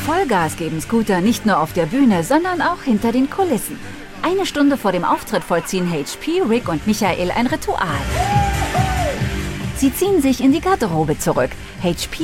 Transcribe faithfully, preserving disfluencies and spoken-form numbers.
Vollgas geben Scooter nicht nur auf der Bühne, sondern auch hinter den Kulissen. Eine Stunde vor dem Auftritt vollziehen H P, Rick und Michael ein Ritual. Sie ziehen sich in die Garderobe zurück. H P